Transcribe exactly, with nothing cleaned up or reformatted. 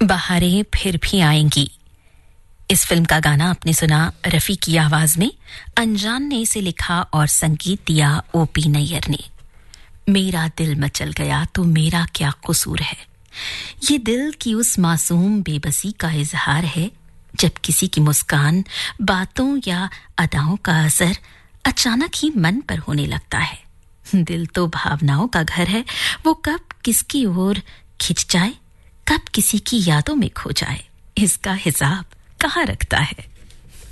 बहारें फिर भी आएंगी। इस फिल्म का गाना आपने सुना रफी की आवाज में। अनजान ने इसे लिखा और संगीत दिया ओपी नैयर ने। मेरा दिल मचल गया तो मेरा क्या कसूर है, ये दिल की उस मासूम बेबसी का इजहार है, जब किसी की मुस्कान, बातों या अदाओं का असर अचानक ही मन पर होने लगता है। दिल तो भावनाओं का घर है, वो कब किसकी ओर खिंच जाए, कब किसी की यादों में खो जाए, इसका हिसाब कहाँ रखता है।